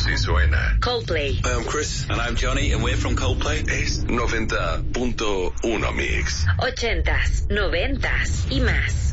Así suena Coldplay. I'm Chris. And I'm Johnny, and we're from Coldplay. Es 90.1 Mix. 80s, 90s y más.